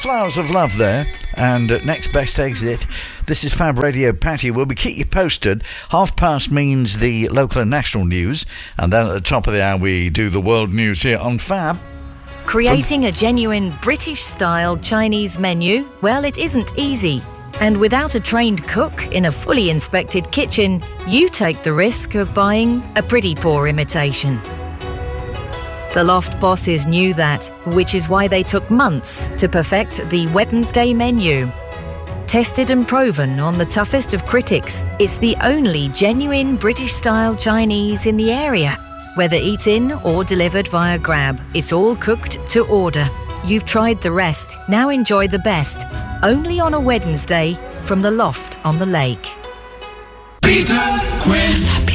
Flowers of Love there. And next best exit. This is Fab Radio Patty. We'll keep you posted. 1:30 means the local and national news. And then at the top of the hour, we do the world news here on Fab. Creating a genuine British-style Chinese menu? Well, it isn't easy. And without a trained cook in a fully inspected kitchen, you take the risk of buying a pretty poor imitation. The Loft bosses knew that, which is why they took months to perfect the Wednesday menu. Tested and proven on the toughest of critics, it's the only genuine British-style Chinese in the area. Whether eat-in or delivered via Grab, it's all cooked to order. You've tried the rest, now enjoy the best. Only on a Wednesday from the Loft on the Lake. Peter Quinn.